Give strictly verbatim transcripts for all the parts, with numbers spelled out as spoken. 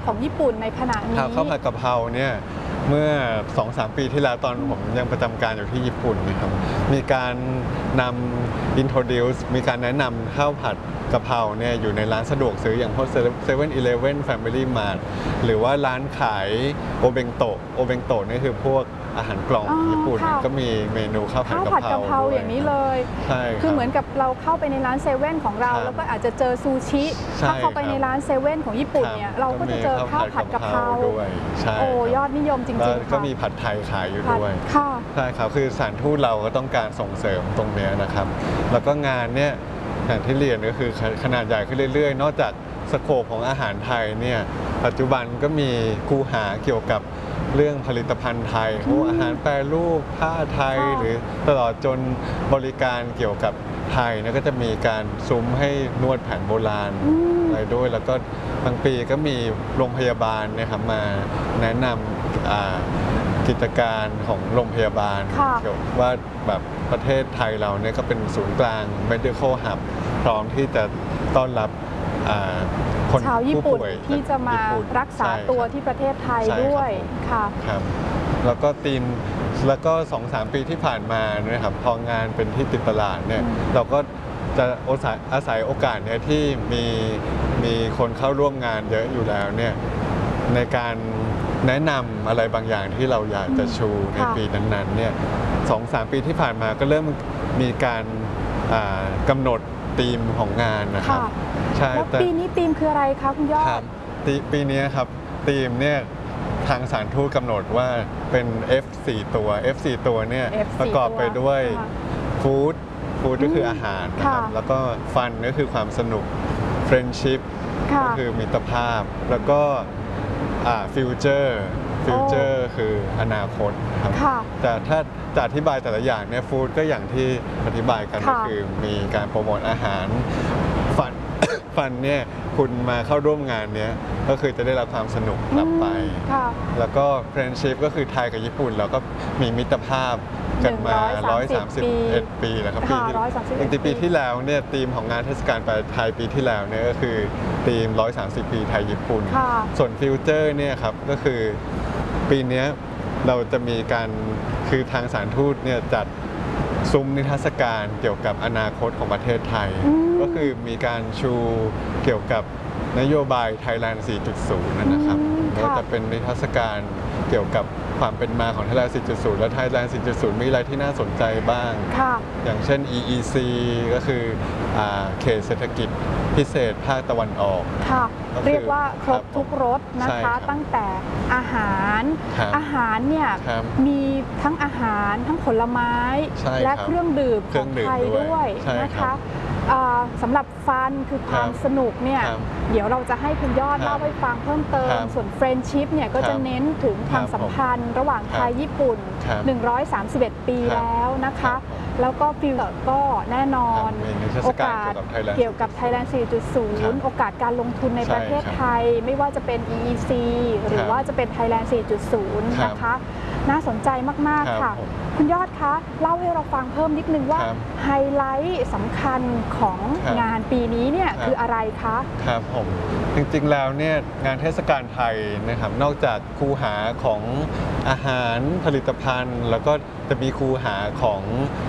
ของญี่ปุ่นในขณะนี้ข้าวผัดกะเพราเนี่ยเมื่อ สองสาม ปีที่แล้วตอนผมยังประจำการอยู่ที่ญี่ปุ่นนะครับมีการนำ introduce มีการแนะนำข้าวผัดกะเพราเนี่ยอยู่ในร้านสะดวกซื้ออย่างพวก เซเว่น อีเลฟเว่น Family Mart หรือว่าร้านขายโอเบงโตะโอเบงโตะนี่คือพวกอาหารกล่องญี่ปุ่นก็มีเมนูข้าวผัดกะเพราอย่างนี้เลยใช่คือเหมือนกับเราเข้าไปในร้านเซเว่นของเราแล้วก็อาจจะเจอซูชิถ้าเข้าไปในร้านเซเว่นของญี่ปุ่นเนี่ยเราก็จะเจอข้าวผัดกะเพราด้วยโอ้ยอดนิยมจริงๆค่ะก็มีผัดไทยขายอยู่ด้วยใช่ครับคือสถานทูตเราก็ต้องการส่งเสริมตรงนี้นะครับแล้วก็งานเนี่ยอย่างที่เรียนก็คือขนาดใหญ่ขึ้นเรื่อยๆนอกจากสโคปของอาหารไทยเนี่ยปัจจุบันก็มีคูหาเกี่ยวกับเรื่องผลิตภัณฑ์ไทยพวกอาหารแปรรูปผ้าไทยหรือตลอดจนบริการเกี่ยวกับไทยนะก็จะมีการซุ้มให้นวดแผนโบราณอะไรด้วยแล้วก็บางปีก็มีโรงพยาบาลนะครับมาแนะนำกิจการของโรงพยาบาลเกี่ยวว่าแบบประเทศไทยเราเนี่ยก็เป็นศูนย์กลาง medical hub พร้อมที่จะต้อนรับคนชาวญี่ปุ่นที่จะมารักษาตัวที่ประเทศไทยด้วยค่ะครับแล้วก็ทีมแล้วก็ สองสาม ปีที่ผ่านมาเนี่ยครับพองานเป็นที่ติดตลาดเนี่ยเราก็จะอาศัยอาศัยโอกาสเนี่ยที่มีมีคนเข้าร่วมงานเยอะอยู่แล้วเนี่ยในการแนะนำอะไรบางอย่างที่เราอยากจะชูในปีนั้นๆเนี่ย สองสาม ปีที่ผ่านมาก็เริ่มมีการกำหนดธีมของงานนะครับใช่แล้วปีนี้ธีมคืออะไรคะคุณยอดปีนี้ครับธีมเนี่ยทางสถานทูตกำหนดว่าเป็น เอฟ สี่ ตัว เอฟ สี่ ตัวเนี่ยประกอบไปด้วยฟู้ดฟู้ดก็คืออาหารนะครับแล้วก็ฟันก็คือความสนุกเฟรนชิพก็คือมิตรภาพแล้วก็ฟิวเจอร์ฟิวเจอร์คืออนาคตครับแต่ถ้าจะอธิบายแต่ละอย่างเนี่ยฟู้ดก็อย่างที่อธิบายกันก็คือมีการโปรโมทอาหารฟันฟันเนี่ยคุณมาเข้าร่วมงานเนี้ยก็คือจะได้รับความสนุกกลับไปแล้วก็เฟรนด์ชิพก็คือไทยกับญี่ปุ่นเราก็มีมิตรภาพกันมา หนึ่งร้อยสามสิบเอ็ด ปีแล้วครับปีที่ปีที่แล้วเนี่ยธีมของงานเทศกาลปลาไทยปีที่แล้วเนี่ยก็คือธีมหนึ่งร้อยสามสิบปีไทยญี่ปุ่นส่วนฟิวเจอร์เนี่ยครับก็คือปีนี้เราจะมีการคือทางสถานทูตเนี่ยจัดซุ้มนิทรรศการเกี่ยวกับอนาคตของประเทศไทยก็คือมีการชูเกี่ยวกับนโยบาย Thailand สี่จุดศูนย์ นั่นนะครับก็จะเป็นนิทรรศการเกี่ยวกับความเป็นมาของ Thailand สี่จุดศูนย์ และ Thailand สี่จุดศูนย์ มีอะไรที่น่าสนใจบ้างอย่างเช่น อี อี ซี ก็คือเขตเศรษฐกิจพิเศษภาคตะวันออกเรียกว่าครบทุกรสนะคะตั้งแต่อาหารอาหารเนี่ยมีทั้งอาหารทั้งผลไม้และเครื่องดื่มของไทยด้วยนะคะสำหรับฟันคือความสนุกเนี่ยเดี๋ยวเราจะให้คุณยอดเล่าให้ฟังเพิ่มเติมส่วนเฟรนชิพเนี่ยก็จะเน้นถึงความสัมพันธ์ระหว่างไทยญี่ปุ่นหนึ่งร้อยสามสิบเอ็ดปีแล้วนะคะแล้วก็ฟิลก็แน่นอนโอกาสเกี่ยวกับ Thailand สี่จุดศูนย์ โอกาสการลงทุนในประเทศไทยไม่ว่าจะเป็น อี อี ซี หรือว่าจะเป็น Thailand สี่จุดศูนย์ นะคะน่าสนใจมากๆค่ะคุณยอดคะเล่าให้เราฟังเพิ่มนิดนึงว่าไฮไลท์สำคัญของงานปีนี้เนี่ยคืออะไรคะครับผมจริงๆแล้วเนี่ยงานเทศกาลไทยนะครับนอกจากคูหาของอาหารผลิตภัณฑ์แล้วก็จะมีคูหาของ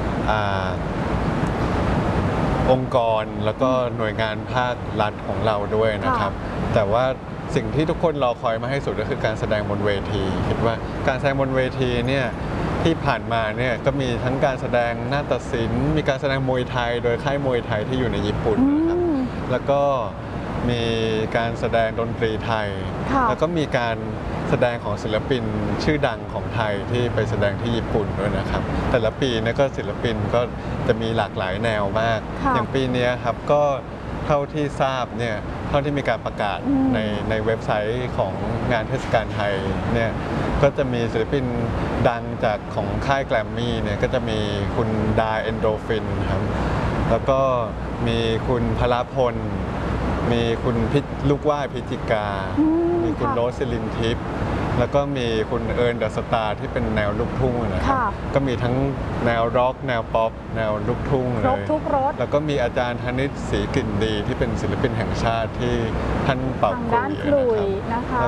องค์กรแล้วก็หน่วยงานภาครัฐของเราด้วยนะครับแต่ว่าสิ่งที่ทุกคนรอคอยมาให้สุดก็คือการแสดงบนเวทีคิดว่าการแสดงบนเวทีเนี่ยที่ผ่านมาเนี่ยก็มีทั้งการแสดงนาฏศิลป์มีการแสดงมวยไทยโดยค่ายมวยไทยที่อยู่ในญี่ปุ่นนะครับแล้วก็มีการแสดงดนตรีไทยแล้วก็มีการแสดงของศิลปินชื่อดังของไทยที่ไปแสดงที่ญี่ปุ่นด้วยนะครับแต่ละปีเนี่ยก็ศิลปินก็จะมีหลากหลายแนวมากอย่างปีนี้ครับก็เท่าที่ทราบเนี่ยเท่าที่มีการประกาศในในเว็บไซต์ของงานเทศกาลไทยเนี่ยก็จะมีศิลปินดังจากของค่ายแกรมมี่เนี่ยก็จะมีคุณดาเอนโดฟินครับแล้วก็มีคุณพลพลมีคุณพิลูกว่ายพิจิกามีคุณโรสซิลินทิพย์แล้วก็มีคุณเอิร์นเดอะสตาร์ที่เป็นแนวลูกทุ่งนะครับก็มีทั้งแนวร็อกแนวป๊อปแนวลูกทุ่งเลยครบทุกรสแล้วก็มีอาจารย์ธนิตศรีกลิ่นดีที่เป็นศิลปินแห่งชาติที่ท่านเป่าขลุ่ยนะครับ